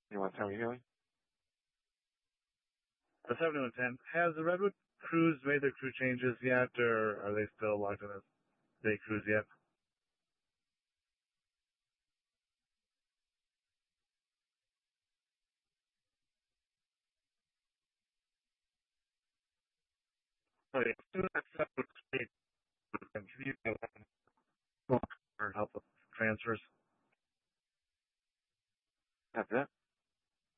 You want to tell me, Haley? The 7110. Has the Redwood crews made their crew changes yet, or are they still locked in as day crews yet? Oh, yeah. As soon as that looks great.